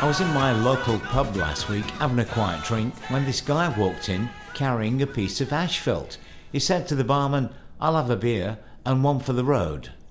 I was in my local pub last week having a quiet drink when this guy walked in carrying a piece of asphalt. He said to the barman, "I'll have a beer and one for the road."